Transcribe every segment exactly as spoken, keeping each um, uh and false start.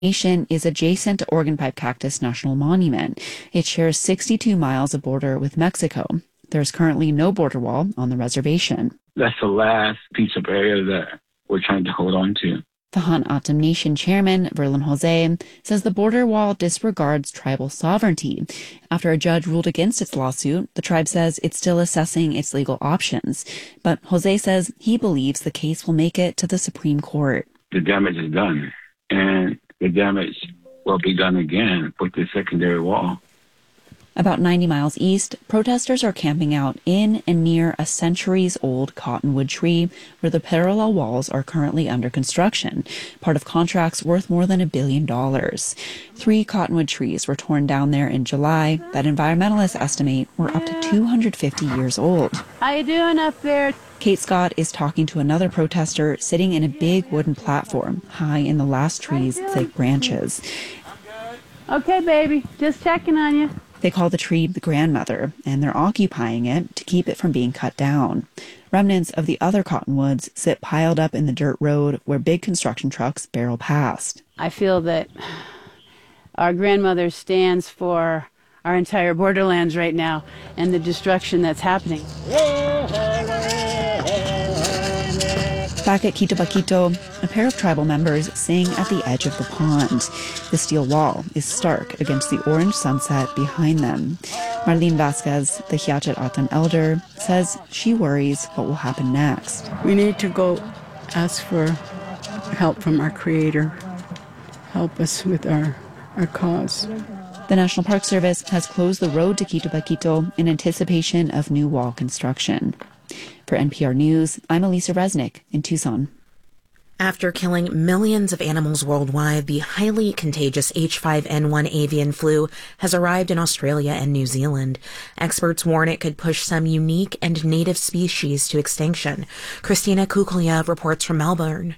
Nation is adjacent to Organ Pipe Cactus National Monument. It shares sixty-two miles of border with Mexico. There's currently no border wall on the reservation. That's the last piece of area that we're trying to hold on to. The Hanatam Nation chairman, Verlin Jose, says the border wall disregards tribal sovereignty. After a judge ruled against its lawsuit, the tribe says it's still assessing its legal options. But Jose says he believes the case will make it to the Supreme Court. The damage is done, and the damage will be done again with the secondary wall. About ninety miles east, protesters are camping out in and near a centuries-old cottonwood tree where the parallel walls are currently under construction, part of contracts worth more than a billion dollars. Three cottonwood trees were torn down there in July that environmentalists estimate were up to two hundred fifty years old. How you doing up there? Kate Scott is talking to another protester sitting in a big wooden platform high in the last tree's thick branches. Okay, baby, just checking on you. They call the tree the grandmother, and they're occupying it to keep it from being cut down. Remnants of the other cottonwoods sit piled up in the dirt road where big construction trucks barrel past. I feel that our grandmother stands for our entire borderlands right now and the destruction that's happening. Back at Quito Baquito, a pair of tribal members sing at the edge of the pond. The steel wall is stark against the orange sunset behind them. Marlene Vasquez, the Hiachet Atam elder, says she worries what will happen next. We need to go ask for help from our Creator. Help us with our, our cause. The National Park Service has closed the road to Quito Baquito in anticipation of new wall construction. For N P R News, I'm Elisa Resnick in Tucson. After killing millions of animals worldwide, the highly contagious H five N one avian flu has arrived in Australia and New Zealand. Experts warn it could push some unique and native species to extinction. Christina Kukulya reports from Melbourne.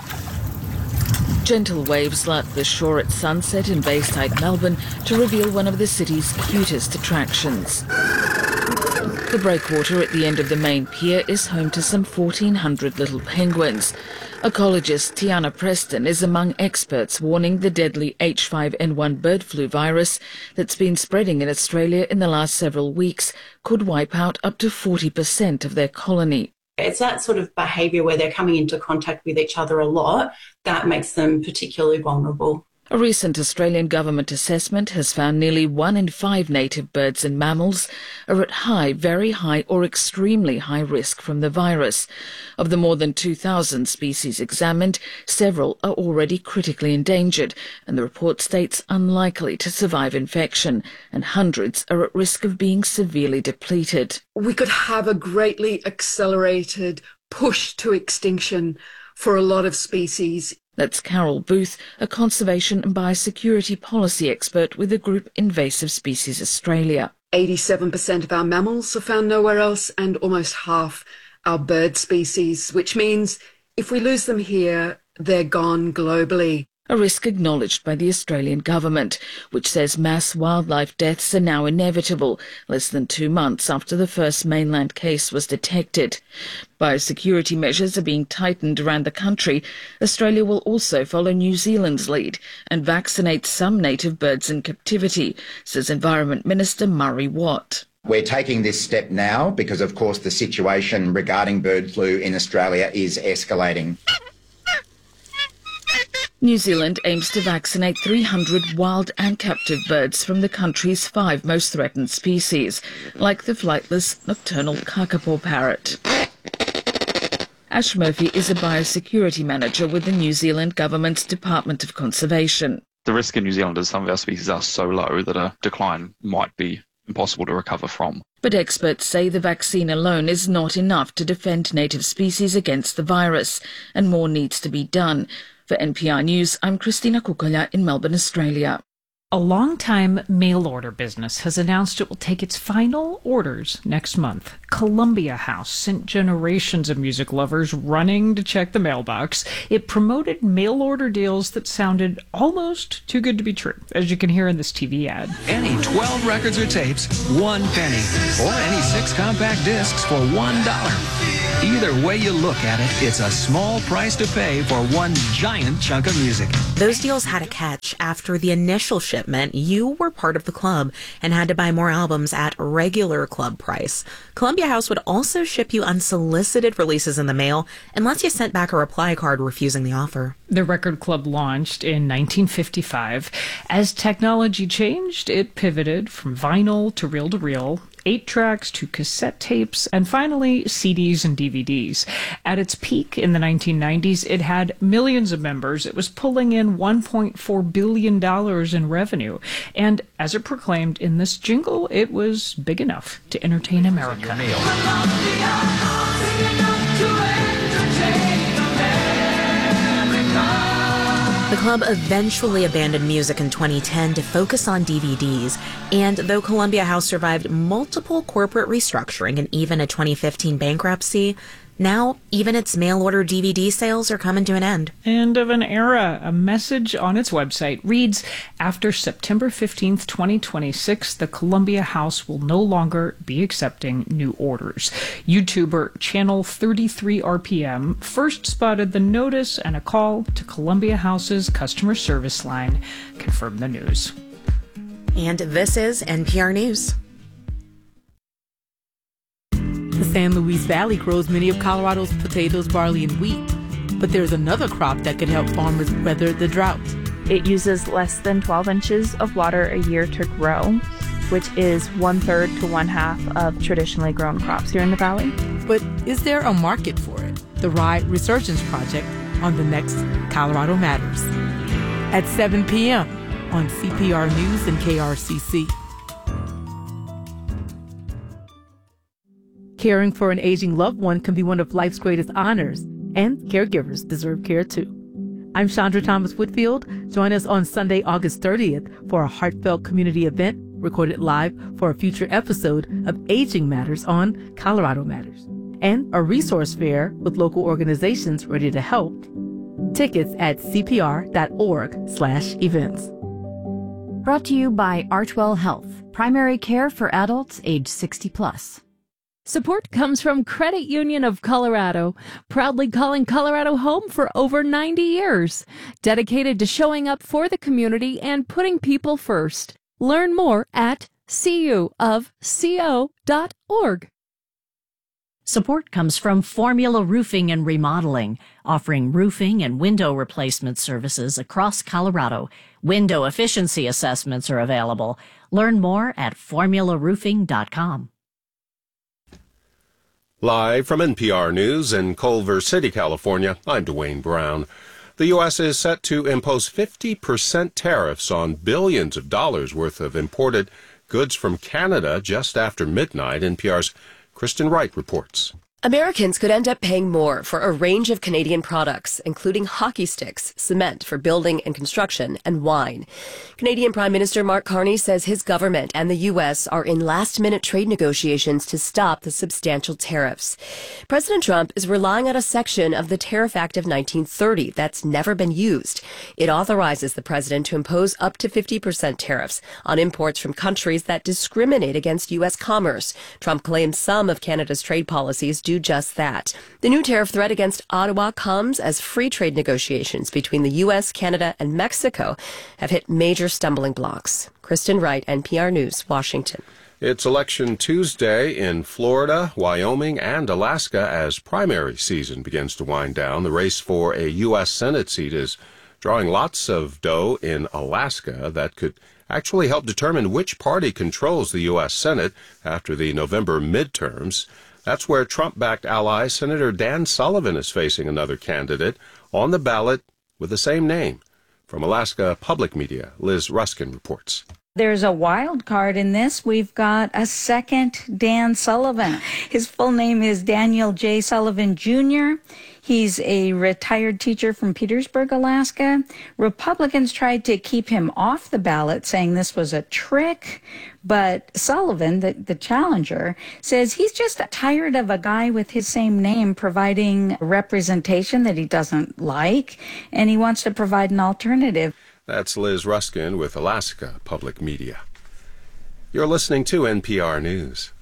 Gentle waves lap the shore at sunset in Bayside, Melbourne, to reveal one of the city's cutest attractions. The breakwater at the end of the main pier is home to some fourteen hundred little penguins. Ecologist Tiana Preston is among experts warning the deadly H five N one bird flu virus that's been spreading in Australia in the last several weeks could wipe out up to forty percent of their colony. It's that sort of behaviour where they're coming into contact with each other a lot that makes them particularly vulnerable. A recent Australian government assessment has found nearly one in five native birds and mammals are at high, very high or extremely high risk from the virus. Of the more than two thousand species examined, several are already critically endangered, and the report states unlikely to survive infection, and hundreds are at risk of being severely depleted. We could have a greatly accelerated push to extinction for a lot of species. That's Carol Booth, a conservation and biosecurity policy expert with the group Invasive Species Australia. eighty-seven percent of our mammals are found nowhere else and almost half our bird species, which means if we lose them here, they're gone globally. A risk acknowledged by the Australian government, which says mass wildlife deaths are now inevitable, less than two months after the first mainland case was detected. Biosecurity measures are being tightened around the country. Australia will also follow New Zealand's lead and vaccinate some native birds in captivity, says Environment Minister Murray Watt. We're taking this step now because, of course, the situation regarding bird flu in Australia is escalating. New Zealand aims to vaccinate three hundred wild and captive birds from the country's five most threatened species, like the flightless nocturnal kakapo parrot. Ash Murphy is a biosecurity manager with the New Zealand government's Department of Conservation. The risk in New Zealand is some of our species are so low that a decline might be impossible to recover from. But experts say the vaccine alone is not enough to defend native species against the virus, and more needs to be done. For N P R News, I'm Christina Kukulya in Melbourne, Australia. A long-time mail-order business has announced it will take its final orders next month. Columbia House sent generations of music lovers running to check the mailbox. It promoted mail-order deals that sounded almost too good to be true, as you can hear in this T V ad. Any twelve records or tapes, one penny. Or any six compact discs for one dollar. Either way you look at it, it's a small price to pay for one giant chunk of music. Those deals had a catch. After the initial shipment, you were part of the club and had to buy more albums at regular club price. Columbia House would also ship you unsolicited releases in the mail unless you sent back a reply card refusing the offer. The record club launched in nineteen fifty-five. As technology changed, it pivoted from vinyl to reel-to-reel, eight tracks to cassette tapes, and finally C Ds and D V Ds. At its peak in the nineteen nineties, it had millions of members. It was pulling in one point four billion dollars in revenue. And as it proclaimed in this jingle, it was big enough to entertain America. The club eventually abandoned music in twenty ten to focus on D V Ds, and though Columbia House survived multiple corporate restructuring and even a twenty fifteen bankruptcy, now even its mail-order D V D sales are coming to an end. End of an era. A message on its website reads, after September fifteenth, twenty twenty-six, the Columbia House will no longer be accepting new orders. YouTuber Channel thirty-three R P M first spotted the notice, and a call to Columbia House's customer service line confirmed the news. And this is N P R News. The San Luis Valley grows many of Colorado's potatoes, barley, and wheat. But there's another crop that could help farmers weather the drought. It uses less than twelve inches of water a year to grow, which is one-third to one-half of traditionally grown crops here in the valley. But is there a market for it? The Rye Resurgence Project on the next Colorado Matters. At seven p.m. on C P R News and K R C C. Caring for an aging loved one can be one of life's greatest honors, and caregivers deserve care too. I'm Chandra Thomas Whitfield. Join us on Sunday, August thirtieth for a heartfelt community event recorded live for a future episode of Aging Matters on Colorado Matters, and a resource fair with local organizations ready to help. Tickets at cpr.org slash events. Brought to you by Archwell Health, primary care for adults age sixty plus. Support comes from Credit Union of Colorado, proudly calling Colorado home for over ninety years, dedicated to showing up for the community and putting people first. Learn more at c u of co dot org. Support comes from Formula Roofing and Remodeling, offering roofing and window replacement services across Colorado. Window efficiency assessments are available. Learn more at formula roofing dot com. Live from N P R News in Culver City, California, I'm Dwayne Brown. The U S is set to impose fifty percent tariffs on billions of dollars worth of imported goods from Canada just after midnight. N P R's Kristen Wright reports. Americans could end up paying more for a range of Canadian products, including hockey sticks, cement for building and construction, and wine. Canadian Prime Minister Mark Carney says his government and the U S are in last-minute trade negotiations to stop the substantial tariffs. President Trump is relying on a section of the Tariff Act of nineteen thirty that's never been used. It authorizes the president to impose up to fifty percent tariffs on imports from countries that discriminate against U S commerce. Trump claims some of Canada's trade policies do just that. The new tariff threat against Ottawa comes as free trade negotiations between the U S, Canada, and Mexico have hit major stumbling blocks. Kristen Wright, N P R News, Washington. It's Election Tuesday in Florida, Wyoming, and Alaska as primary season begins to wind down. The race for a U S Senate seat is drawing lots of dough in Alaska that could actually help determine which party controls the U S Senate after the November midterms. That's where Trump-backed ally Senator Dan Sullivan is facing another candidate on the ballot with the same name. From Alaska Public Media, Liz Ruskin reports. There's a wild card in this. We've got a second Dan Sullivan. His full name is Daniel J. Sullivan, Junior He's a retired teacher from Petersburg, Alaska. Republicans tried to keep him off the ballot, saying this was a trick. But Sullivan, the, the challenger, says he's just tired of a guy with his same name providing representation that he doesn't like, and he wants to provide an alternative. That's Liz Ruskin with Alaska Public Media. You're listening to N P R News.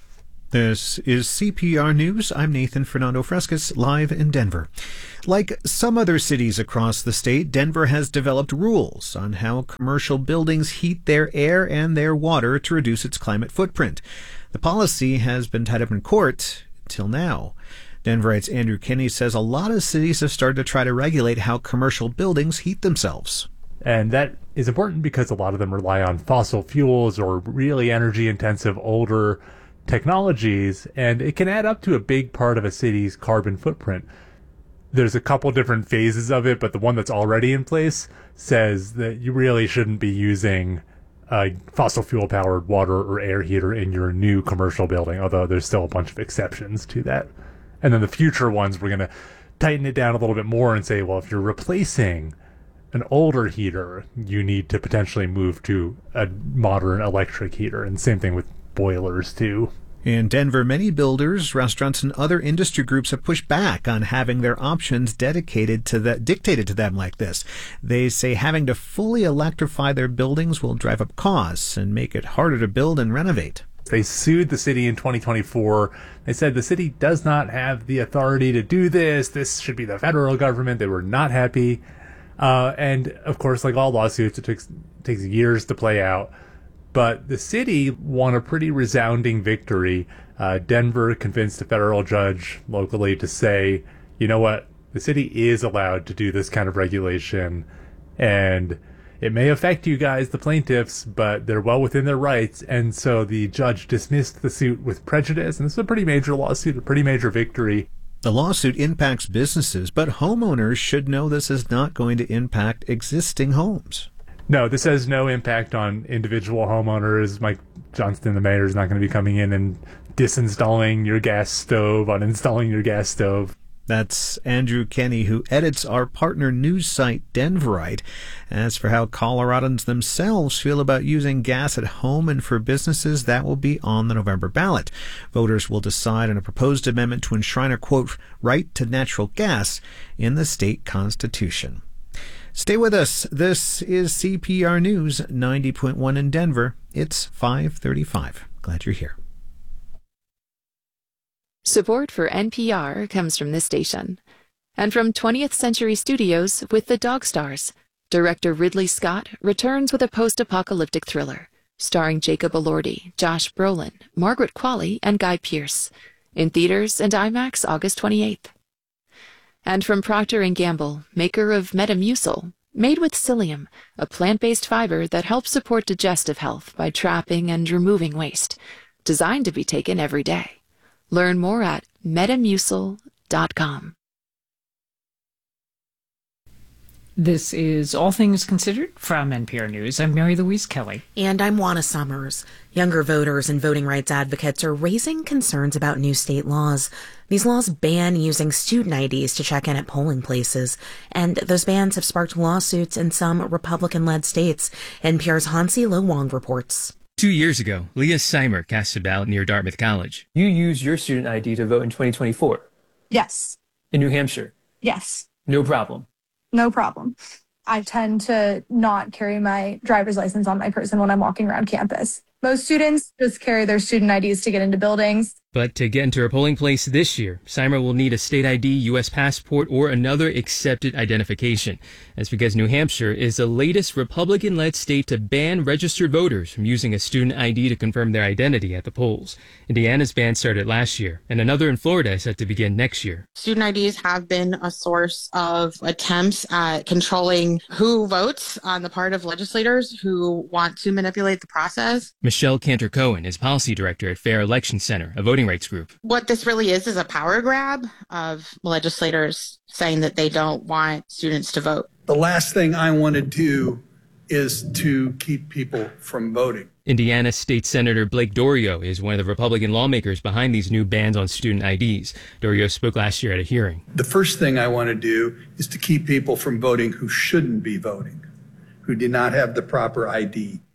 This is C P R News. I'm Nathan Fernando Frescas, live in Denver. Like some other cities across the state, Denver has developed rules on how commercial buildings heat their air and their water to reduce its climate footprint. The policy has been tied up in court until now. Denverite's Andrew Kinney says a lot of cities have started to try to regulate how commercial buildings heat themselves. And that is important because a lot of them rely on fossil fuels or really energy-intensive older technologies, and it can add up to a big part of a city's carbon footprint. There's a couple different phases of it, but the one that's already in place says that you really shouldn't be using a fossil fuel powered water or air heater in your new commercial building, although there's still a bunch of exceptions to that. And then the future ones, we're going to tighten it down a little bit more and say, well, if you're replacing an older heater, you need to potentially move to a modern electric heater. And same thing with boilers too. In Denver, many builders, restaurants, and other industry groups have pushed back on having their options dedicated to the, dictated to them like this. They say having to fully electrify their buildings will drive up costs and make it harder to build and renovate. They sued the city in twenty twenty-four. They said the city does not have the authority to do this. This should be the federal government. They were not happy. Uh, and, of course, like all lawsuits, it takes, takes years to play out. But the city won a pretty resounding victory. Uh, Denver convinced a federal judge locally to say, you know what, the city is allowed to do this kind of regulation, and it may affect you guys, the plaintiffs, but they're well within their rights. And so the judge dismissed the suit with prejudice, and this is a pretty major lawsuit, a pretty major victory. The lawsuit impacts businesses, but homeowners should know this is not going to impact existing homes. No, this has no impact on individual homeowners. Mike Johnston, the mayor, is not going to be coming in and disinstalling your gas stove, uninstalling your gas stove. That's Andrew Kinney, who edits our partner news site Denverite. As for how Coloradans themselves feel about using gas at home and for businesses, that will be on the November ballot. Voters will decide on a proposed amendment to enshrine a, quote, right to natural gas in the state constitution. Stay with us. This is C P R News, ninety point one in Denver. It's five thirty-five. Glad you're here. Support for N P R comes from this station. And from twentieth Century Studios with The Dog Stars. Director Ridley Scott returns with a post-apocalyptic thriller, starring Jacob Elordi, Josh Brolin, Margaret Qualley, and Guy Pearce. In theaters and IMAX August twenty-eighth. And from Procter and Gamble, maker of Metamucil, made with psyllium, a plant-based fiber that helps support digestive health by trapping and removing waste. Designed to be taken every day. Learn more at metamucil dot com. This is All Things Considered from N P R News. I'm Mary Louise Kelly. And I'm Juana Summers. Younger voters and voting rights advocates are raising concerns about new state laws. These laws ban using student I Ds to check in at polling places, and those bans have sparked lawsuits in some Republican-led states. N P R's Hansi Lo Wong reports. Two years ago, Leah Seimer cast a ballot near Dartmouth College. You used your student I D to vote in twenty twenty-four. Yes. In New Hampshire. Yes. No problem. No problem. I tend to not carry my driver's license on my person when I'm walking around campus. Most students just carry their student I Ds to get into buildings. But to get into her polling place this year, Seimer will need a state I D, U S passport, or another accepted identification. That's because New Hampshire is the latest Republican-led state to ban registered voters from using a student I D to confirm their identity at the polls. Indiana's ban started last year, and another in Florida is set to begin next year. Student I Ds have been a source of attempts at controlling who votes on the part of legislators who want to manipulate the process. Michelle Cantor-Cohen is policy director at Fair Election Center, a voting rights group. What this really is is a power grab of legislators saying that they don't want students to vote. The last thing I want to do is to keep people from voting. Indiana State Senator Blake Dorio is one of the Republican lawmakers behind these new bans on student I Ds. Dorio spoke last year at a hearing. The first thing I want to do is to keep people from voting who shouldn't be voting, who did not have the proper I D.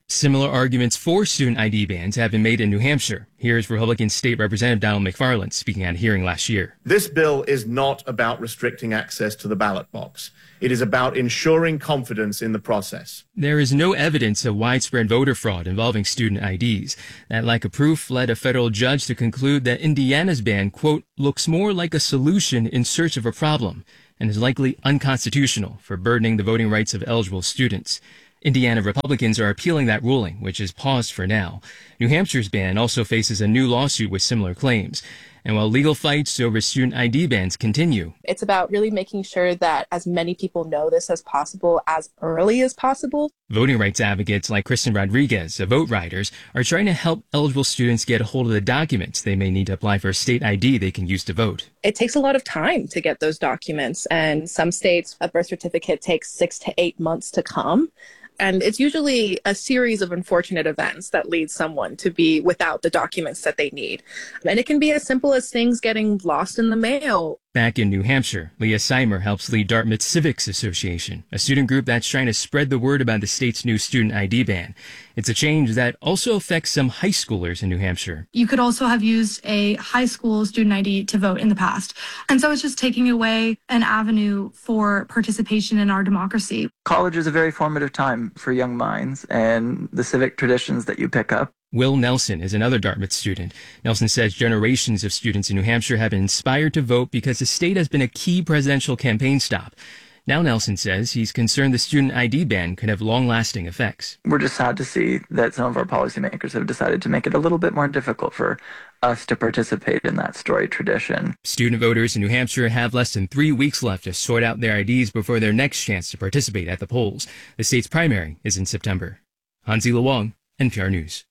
Similar arguments for student I D bans have been made in New Hampshire. Here's Republican State Representative Donald McFarland speaking at a hearing last year. This bill is not about restricting access to the ballot box. It is about ensuring confidence in the process. There is no evidence of widespread voter fraud involving student I Ds. That lack of proof led a federal judge to conclude that Indiana's ban, quote, looks more like a solution in search of a problem and is likely unconstitutional for burdening the voting rights of eligible students. Indiana Republicans are appealing that ruling, which is paused for now. New Hampshire's ban also faces a new lawsuit with similar claims. And while legal fights over student I D bans continue, it's about really making sure that as many people know this as possible as early as possible. Voting rights advocates like Kristen Rodriguez of Vote Riders are trying to help eligible students get a hold of the documents they may need to apply for a state I D they can use to vote. It takes a lot of time to get those documents, and some states, a birth certificate takes six to eight months to come. And it's usually a series of unfortunate events that lead someone to be without the documents that they need. And it can be as simple as things getting lost in the mail. Back in New Hampshire, Leah Seimer helps lead Dartmouth Civics Association, a student group that's trying to spread the word about the state's new student I D ban. It's a change that also affects some high schoolers in New Hampshire. You could also have used a high school student I D to vote in the past. And so it's just taking away an avenue for participation in our democracy. College is a very formative time for young minds, and the civic traditions that you pick up. Will Nelson is another Dartmouth student. Nelson says generations of students in New Hampshire have been inspired to vote because the state has been a key presidential campaign stop. Now Nelson says he's concerned the student I D ban could have long-lasting effects. We're just sad to see that some of our policymakers have decided to make it a little bit more difficult for us to participate in that storied tradition. Student voters in New Hampshire have less than three weeks left to sort out their I Ds before their next chance to participate at the polls. The state's primary is in September. Hansi Luong, N P R News.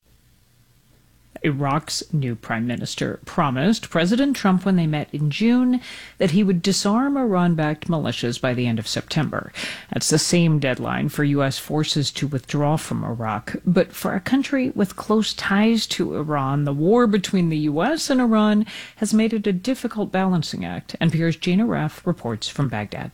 Iraq's new prime minister promised President Trump when they met in June that he would disarm Iran-backed militias by the end of September. That's the same deadline for U S forces to withdraw from Iraq. But for a country with close ties to Iran, the war between the U S and Iran has made it a difficult balancing act. N P R's Gina Raff reports from Baghdad.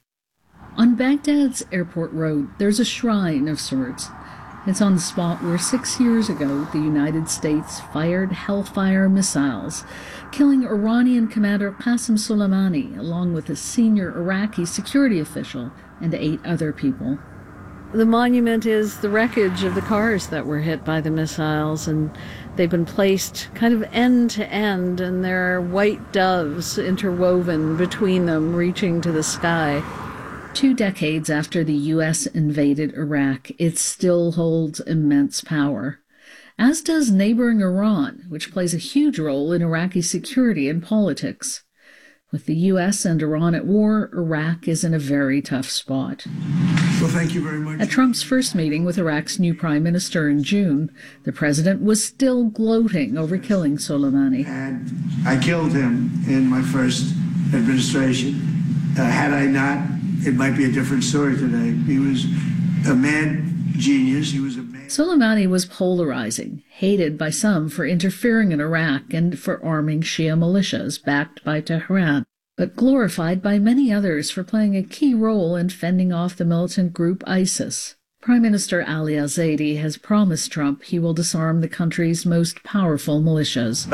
On Baghdad's airport road, there's a shrine of sorts. It's on the spot where six years ago the United States fired Hellfire missiles, killing Iranian commander Qasem Soleimani along with a senior Iraqi security official and eight other people. The monument is the wreckage of the cars that were hit by the missiles, and they've been placed kind of end to end, and there are white doves interwoven between them, reaching to the sky. Two decades after the U S invaded Iraq, it still holds immense power, as does neighboring Iran, which plays a huge role in Iraqi security and politics. With the U S and Iran at war, Iraq is in a very tough spot. Well, thank you very much. At Trump's first meeting with Iraq's new prime minister in June, the president was still gloating over killing Soleimani. And I killed him in my first administration. Uh, had I not, it might be a different story today. He was a mad genius. He was a man. Soleimani was polarizing, hated by some for interfering in Iraq and for arming Shia militias backed by Tehran, but glorified by many others for playing a key role in fending off the militant group ISIS. Prime Minister Ali Al-Zaidi has promised Trump he will disarm the country's most powerful militias.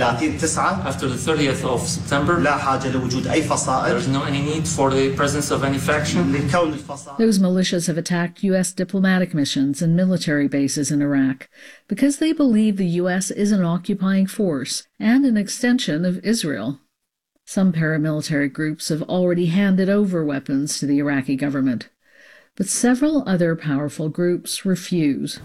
After the thirtieth of September, there is no any need for the presence of any faction. Those militias have attacked U S diplomatic missions and military bases in Iraq because they believe the U S is an occupying force and an extension of Israel. Some paramilitary groups have already handed over weapons to the Iraqi government, but several other powerful groups refuse.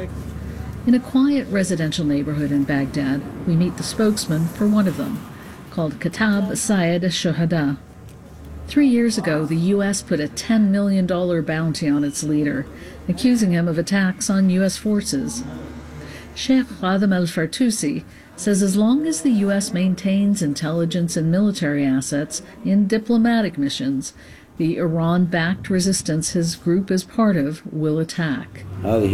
In a quiet residential neighborhood in Baghdad, we meet the spokesman for one of them, called Katab Sayed al-Shuhada. Three years ago, the U S put a ten million dollars bounty on its leader, accusing him of attacks on U S forces. Sheikh Khadem al-Fartusi says as long as the U S maintains intelligence and military assets in diplomatic missions, the Iran-backed resistance his group is part of will attack.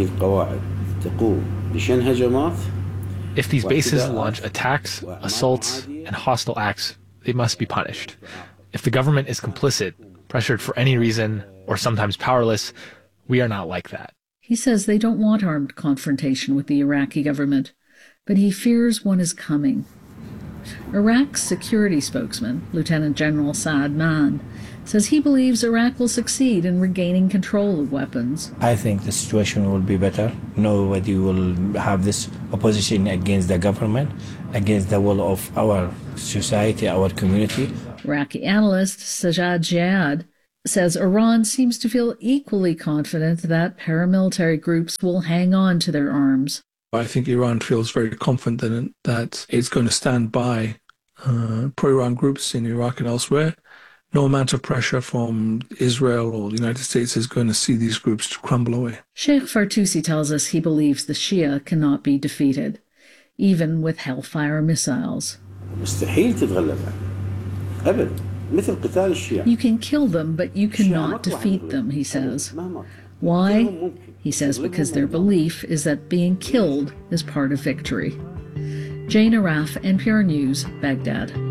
If these bases launch attacks, assaults, and hostile acts, they must be punished. If the government is complicit, pressured for any reason, or sometimes powerless, we are not like that. He says they don't want armed confrontation with the Iraqi government, but he fears one is coming. Iraq's security spokesman, Lieutenant General Saad Mann, says he believes Iraq will succeed in regaining control of weapons. I think the situation will be better. Nobody will have this opposition against the government, against the will of our society, our community. Iraqi analyst Sajjad Jihad says Iran seems to feel equally confident that paramilitary groups will hang on to their arms. I think Iran feels very confident that it's going to stand by uh, pro-Iran groups in Iraq and elsewhere. No amount of pressure from Israel or the United States is going to see these groups crumble away. Sheikh Fartusi tells us he believes the Shia cannot be defeated, even with Hellfire missiles. You can kill them, but you cannot defeat them, he says. Why? He says because their belief is that being killed is part of victory. Jane Araf, N P R News, Baghdad.